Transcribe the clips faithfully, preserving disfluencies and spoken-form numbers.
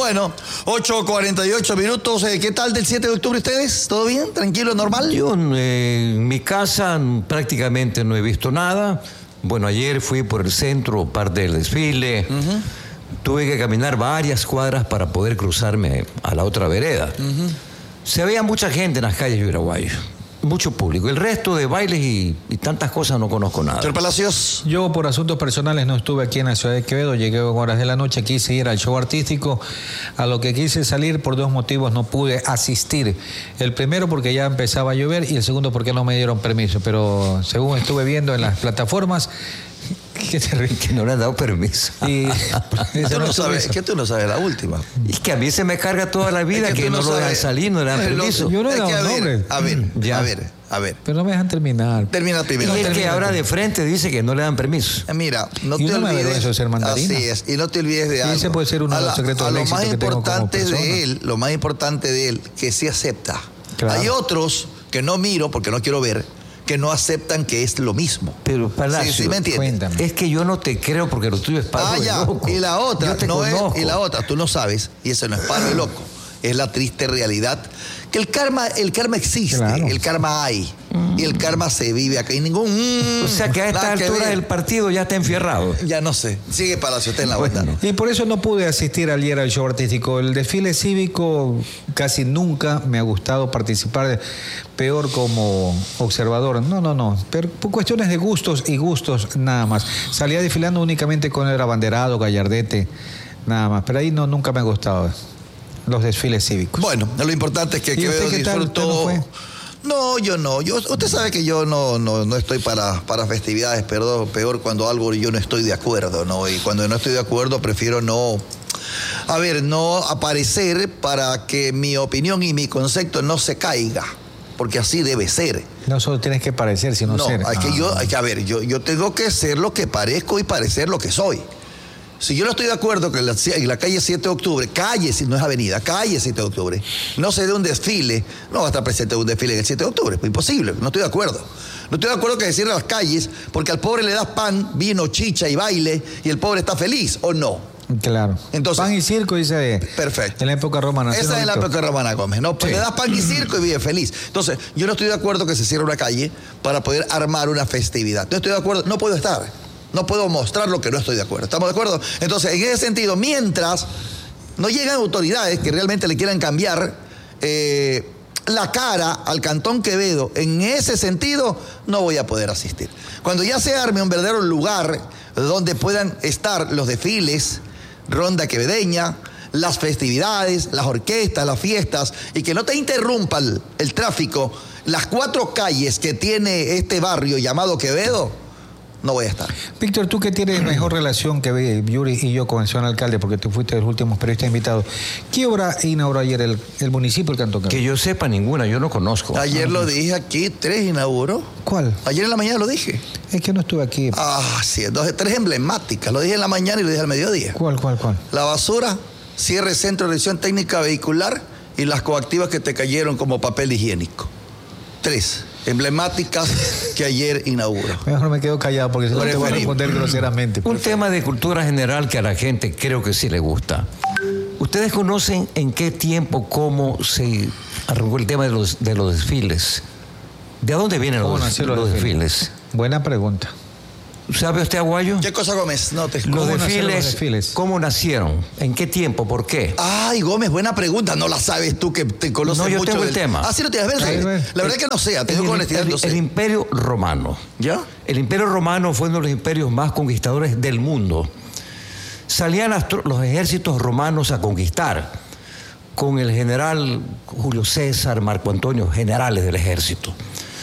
Bueno, ocho cuarenta y ocho minutos. ¿Qué tal del siete de octubre ustedes? ¿Todo bien? ¿Tranquilo? ¿Normal? Yo eh, en mi casa prácticamente no he visto nada. Bueno, ayer fui por el centro, parte del desfile. Uh-huh. Tuve que caminar varias cuadras para poder cruzarme a la otra vereda. Uh-huh. Se veía mucha gente en las calles de Viraguayo. Mucho público. El resto de bailes y, y tantas cosas no conozco nada. Señor Palacios. Yo por asuntos personales no estuve aquí en la ciudad de Quevedo, llegué en horas de la noche, quise ir al show artístico, a lo que quise salir por dos motivos no pude asistir. El primero porque ya empezaba a llover y el segundo porque no me dieron permiso, pero según estuve viendo en las plataformas, ¿Qué que no le han dado permiso? Y tú no sabes, ¿qué tú no sabes la última? Es que a mí se me carga toda la vida es que, que no, no lo dejan salir, no le dan permiso. Yo no he es dado que a ver, nombre. a ver, ya. a ver, a ver. Pero no me dejan terminar. Termina primero. Y el que ahora de frente dice que no le dan permiso. Mira, no te no olvides. Eso de ser mandarina. Así es, y no te olvides de algo. Y ese puede ser uno de los secretos del éxito que tengo como persona. Lo más importante de él, lo más importante de él, que sí acepta. Claro. Hay otros que no miro porque no quiero ver, que no aceptan que es lo mismo. Pero Palacio, sí, sí me entiendes. Es que yo no te creo porque lo tuyo es palo ah, de ya. loco. Y la otra, no es, conozco. y la otra, tú no sabes, y eso no es palo de loco. Es la triste realidad que el karma, el karma existe, claro. El karma hay, mm. y el karma se vive acá. Y ningún. Mm, o sea que a esta altura del partido ya está enfierrado. Ya no sé. Sigue Palacio, usted en la vuelta. Bueno. Y por eso no pude asistir ayer al show artístico. El desfile cívico casi nunca me ha gustado participar, peor como observador. No, no, no. Pero por cuestiones de gustos y gustos nada más. Salía desfilando únicamente con el abanderado, Gallardete, nada más. Pero ahí no, nunca me ha gustado los desfiles cívicos. Bueno, lo importante es que Quevedo disfrutó. ¿Usted no fue? No, yo no. Yo, usted sabe que yo no, no, no estoy para, para festividades, perdón, peor cuando algo yo no estoy de acuerdo, ¿no? Y cuando no estoy de acuerdo prefiero no, a ver, no aparecer para que mi opinión y mi concepto no se caiga, porque así debe ser. No solo tienes que parecer, sino no, ser. Hay que ah. yo, hay que, a ver, yo, yo tengo que ser lo que parezco y parecer lo que soy. Si yo no estoy de acuerdo que en la, en la calle siete de octubre, calle, si no es avenida, calle siete de octubre, no se dé un desfile, no va a estar presente un desfile en el siete de octubre, es imposible, no estoy de acuerdo. No estoy de acuerdo que decirle a las calles, porque al pobre le das pan, vino, chicha y baile, y el pobre está feliz, ¿o no? Claro. Entonces, pan y circo, dice. Perfecto. En la época romana. Esa es la época romana, Gómez. No, pues sí. Le das pan y circo y vive feliz. Entonces, yo no estoy de acuerdo que se cierre una calle para poder armar una festividad. No estoy de acuerdo, no puedo estar. No puedo mostrar lo que no estoy de acuerdo. ¿Estamos de acuerdo? Entonces, en ese sentido, mientras no llegan autoridades que realmente le quieran cambiar eh, la cara al Cantón Quevedo, en ese sentido, no voy a poder asistir. Cuando ya se arme un verdadero lugar donde puedan estar los desfiles, ronda quevedeña, las festividades, las orquestas, las fiestas, y que no te interrumpa el, el tráfico, las cuatro calles que tiene este barrio llamado Quevedo, no voy a estar. Víctor, tú que tienes mejor relación que Yuri y yo con el señor alcalde, porque tú fuiste de los últimos periodistas invitados, ¿qué obra inauguró ayer el, el municipio del Cantón Quevedo? Que yo sepa ninguna, yo no conozco. Ayer ah, lo dije aquí, tres inauguró. ¿Cuál? Ayer en la mañana lo dije. Es que no estuve aquí. Ah, sí, entonces tres emblemáticas. Lo dije en la mañana y lo dije al mediodía. ¿Cuál, cuál, cuál? La basura, cierre centro de revisión técnica vehicular y las coactivas que te cayeron como papel higiénico. Tres emblemáticas que ayer inauguró. Mejor me quedo callado porque si no te voy a responder groseramente. Un tema de cultura general que a la gente creo que sí le gusta. ¿Ustedes conocen en qué tiempo, cómo se arrancó el tema de los, de los desfiles? ¿De dónde vienen los, los, los desfiles? Buena pregunta. ¿Sabe usted, Aguayo? ¿Qué cosa, Gómez? No te los desfiles, los desfiles. ¿Cómo nacieron? ¿En qué tiempo? ¿Por qué? Ay, Gómez, buena pregunta. No la sabes tú que te conoces mucho. No, yo mucho tengo del... el tema. Ah, sí, no tienes. La el, verdad es que no sé, te digo con honestidad, no sé. El Imperio Romano. ¿Ya? El Imperio Romano fue uno de los imperios más conquistadores del mundo. Salían las, los ejércitos romanos a conquistar con el general Julio César, Marco Antonio, generales del ejército.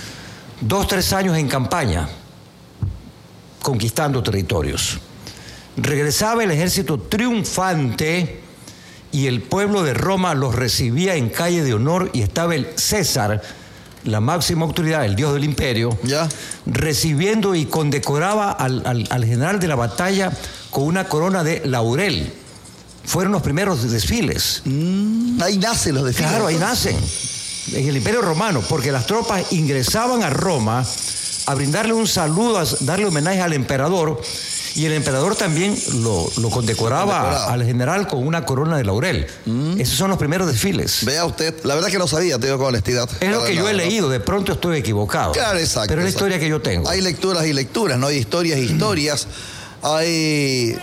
Dos, tres años en campaña, conquistando territorios. Regresaba el ejército triunfante y el pueblo de Roma los recibía en calle de honor y estaba el César, la máxima autoridad, el dios del imperio, ¿ya? Recibiendo y condecoraba al, al, al general de la batalla con una corona de laurel. Fueron los primeros desfiles. Mm, ahí nacen los desfiles. Claro, ahí nacen. En el Imperio Romano, porque las tropas ingresaban a Roma a brindarle un saludo, a darle homenaje al emperador, Y el emperador también lo, lo condecoraba, condecoraba al general con una corona de laurel. Mm. Esos son los primeros desfiles. Vea usted, la verdad que no sabía, te digo con honestidad. Es lo que yo nada, he ¿no? leído, de pronto estoy equivocado. Claro, exacto. Pero es la exacto. historia que yo tengo. Hay lecturas y lecturas, ¿no? Hay historias y historias. Hay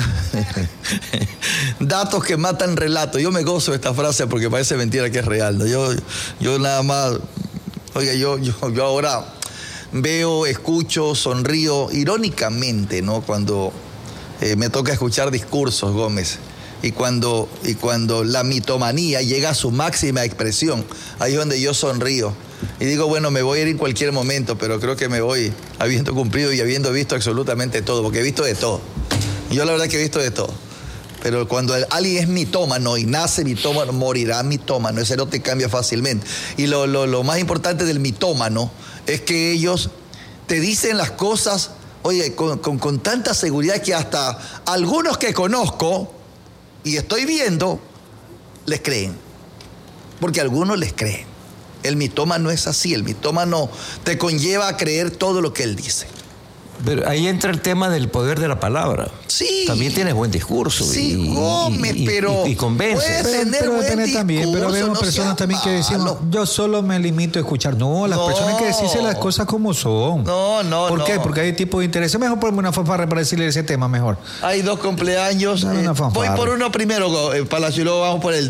datos que matan relatos. Yo me gozo de esta frase porque parece mentira que es real, ¿no? Yo, yo nada más, oiga, yo, yo, yo ahora veo, escucho, sonrío irónicamente, ¿no? Cuando eh, me toca escuchar discursos, Gómez. Y cuando, y cuando la mitomanía llega a su máxima expresión, ahí es donde yo sonrío. Y digo, bueno, me voy a ir en cualquier momento, pero creo que me voy habiendo cumplido y habiendo visto absolutamente todo, porque he visto de todo. Yo la verdad que he visto de todo. Pero cuando alguien es mitómano y nace mitómano, morirá mitómano. Ese no te cambia fácilmente. Y lo, lo, lo más importante del mitómano es que ellos te dicen las cosas, oye, con, con, con tanta seguridad que hasta algunos que conozco y estoy viendo, les creen. Porque a algunos les creen. El mitómano es así. El mitómano te conlleva a creer todo lo que él dice. Pero ahí entra el tema del poder de la palabra. Sí. También tienes buen discurso. Sí, y, Gómez, y, y, pero... Y, y convence. Puedes Pero, tener pero buen depende discurso, también, pero vemos no personas también que decimos, malo. yo solo me limito a escuchar. No, las No. personas hay que decirse las cosas como son. No, no, ¿Por no. qué? Porque hay tipo de interés. Mejor ponme una fanfarra para decirle ese tema mejor. Hay dos cumpleaños. Dale una Eh, voy fanfarra. por uno primero, eh, Palacio, y luego vamos por el